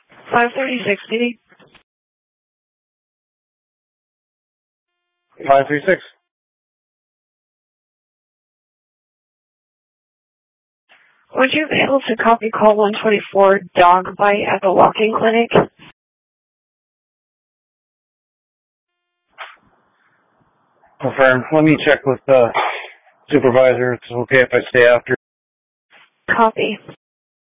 530-60. 536. Would you be able to copy call 124 dog bite at the walk-in clinic? Confirm. Let me check with the supervisor. It's okay if I stay after. Copy.